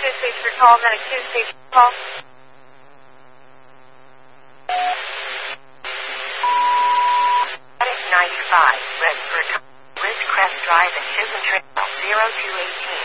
stage for call, then a Q stage call. Attic 95, Redford, Ridgecrest Drive and Chisholm Trail, 0218.